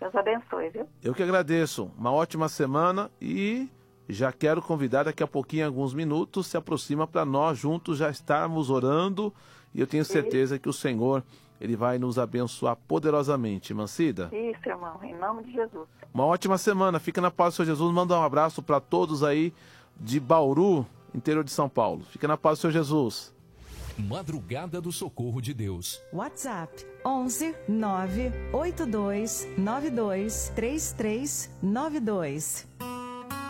Deus abençoe, viu? Eu que agradeço. Uma ótima semana e já quero convidar daqui a pouquinho, em alguns minutos, se aproxima para nós juntos já estarmos orando e eu tenho certeza que o Senhor, Ele vai nos abençoar poderosamente. Mancida? Isso, irmão, em nome de Jesus. Uma ótima semana. Fica na paz do Senhor Jesus. Manda um abraço para todos aí de Bauru, interior de São Paulo. Fica na paz do Senhor Jesus. Madrugada do Socorro de Deus. WhatsApp 11 982 92 3392.